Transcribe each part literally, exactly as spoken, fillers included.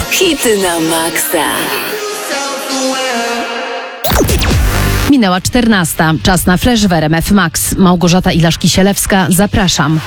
Hity na maksa. Minęła czternasta. Czas na flash w R M F Max. Małgorzata Ilaszki-Sielewska, zapraszam.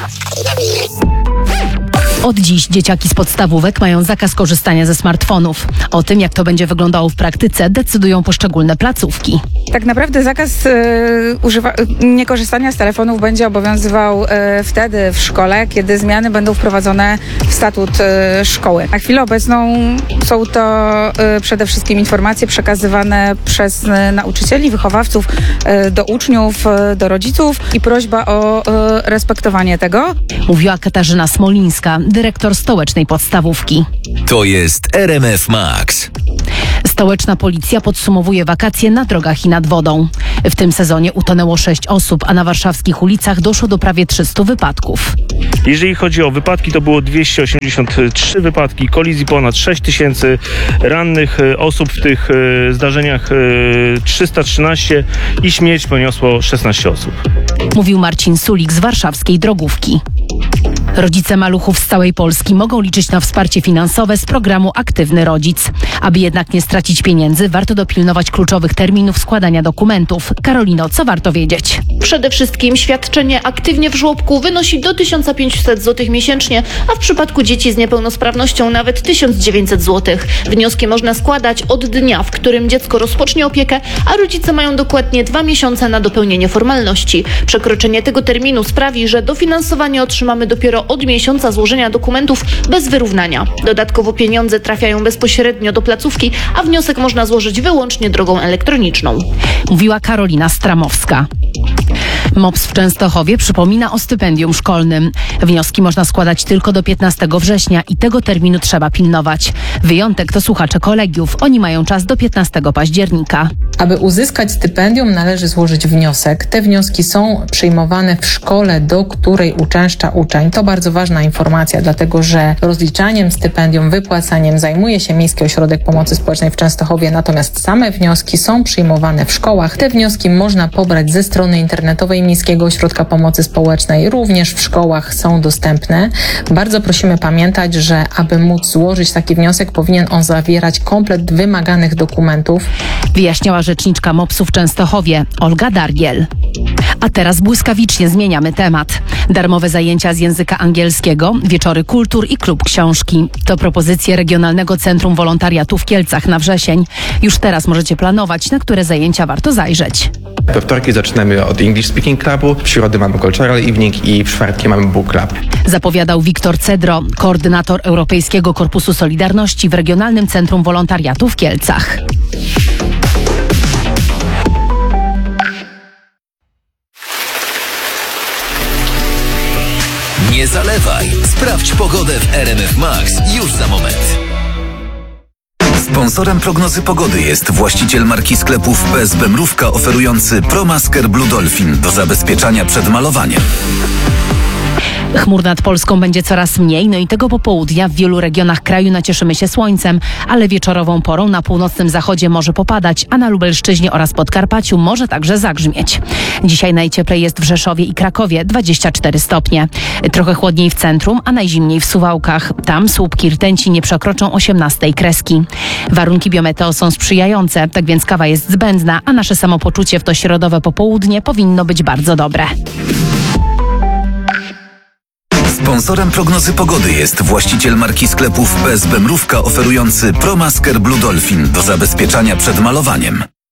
Od dziś dzieciaki z podstawówek mają zakaz korzystania ze smartfonów. O tym, jak to będzie wyglądało w praktyce, decydują poszczególne placówki. Tak naprawdę zakaz y, używa- niekorzystania z telefonów będzie obowiązywał y, wtedy w szkole, kiedy zmiany będą wprowadzone w statut y, szkoły. Na chwilę obecną są to y, przede wszystkim informacje przekazywane przez y, nauczycieli, wychowawców y, do uczniów, y, do rodziców i prośba o y, respektowanie tego. Mówiła Katarzyna Smolińska, dyrektor stołecznej podstawówki. To jest R M F Max. Stołeczna policja podsumowuje wakacje na drogach i nad wodą. W tym sezonie utonęło sześć osób, a na warszawskich ulicach doszło do prawie trzystu wypadków. Jeżeli chodzi o wypadki, to było dwieście osiemdziesiąt trzy wypadki, kolizji ponad sześć tysięcy, rannych osób w tych zdarzeniach trzysta trzynaście i śmierć poniosło szesnaście osób. Mówił Marcin Sulik z warszawskiej Drogówki. Rodzice maluchów z całej Polski mogą liczyć na wsparcie finansowe z programu Aktywny Rodzic. Aby jednak nie stracić pieniędzy, warto dopilnować kluczowych terminów składania dokumentów. Karolino, co warto wiedzieć? Przede wszystkim świadczenie Aktywnie w żłobku wynosi do tysiąc pięćset złotych miesięcznie, a w przypadku dzieci z niepełnosprawnością nawet tysiąc dziewięćset złotych. Wnioski można składać od dnia, w którym dziecko rozpocznie opiekę, a rodzice mają dokładnie dwa miesiące na dopełnienie formalności. Przekroczenie tego terminu sprawi, że dofinansowanie otrzymamy dopiero od miesiąca złożenia dokumentów bez wyrównania. Dodatkowo pieniądze trafiają bezpośrednio do placówki, a wniosek można złożyć wyłącznie drogą elektroniczną. Mówiła Karolina Stramowska. MOPS w Częstochowie przypomina o stypendium szkolnym. Wnioski można składać tylko do piętnastego września i tego terminu trzeba pilnować. Wyjątek to słuchacze kolegiów. Oni mają czas do piętnastego października. Aby uzyskać stypendium, należy złożyć wniosek. Te wnioski są przyjmowane w szkole, do której uczęszcza uczeń. To bardzo ważna informacja, dlatego że rozliczaniem stypendium, wypłacaniem zajmuje się Miejski Ośrodek Pomocy Społecznej w Częstochowie, natomiast same wnioski są przyjmowane w szkołach. Te wnioski można pobrać ze strony internetowej Miejskiego Ośrodka Pomocy Społecznej. Również w szkołach są dostępne. Bardzo prosimy pamiętać, że aby móc złożyć taki wniosek, powinien on zawierać komplet wymaganych dokumentów. Wyjaśniała rzeczniczka MOPS-u w Częstochowie, Olga Dargiel. A teraz błyskawicznie zmieniamy temat. Darmowe zajęcia z języka angielskiego, wieczory kultur i klub książki. To propozycje Regionalnego Centrum Wolontariatu w Kielcach na wrzesień. Już teraz możecie planować, na które zajęcia warto zajrzeć. We wtorki zaczynamy od English Speaking Clubu, w środę mamy Cultural Evening i w czwartki mamy Book Club. Zapowiadał Wiktor Cedro, koordynator Europejskiego Korpusu Solidarności w Regionalnym Centrum Wolontariatu w Kielcach. Nie zalewaj. Sprawdź pogodę w R M F Max już za moment. Sponsorem prognozy pogody jest właściciel marki sklepów P S B Mrówka oferujący ProMasker Blue Dolphin do zabezpieczania przed malowaniem. Chmur nad Polską będzie coraz mniej, no i tego popołudnia w wielu regionach kraju nacieszymy się słońcem, ale wieczorową porą na północnym zachodzie może popadać, a na Lubelszczyźnie oraz Podkarpaciu może także zagrzmieć. Dzisiaj najcieplej jest w Rzeszowie i Krakowie, dwadzieścia cztery stopnie. Trochę chłodniej w centrum, a najzimniej w Suwałkach. Tam słupki rtęci nie przekroczą osiemnastej kreski. Warunki biometeo są sprzyjające, tak więc kawa jest zbędna, a nasze samopoczucie w to środowe popołudnie powinno być bardzo dobre. Sponsorem prognozy pogody jest właściciel marki sklepów P S B Mrówka oferujący ProMasker Blue Dolphin do zabezpieczania przed malowaniem.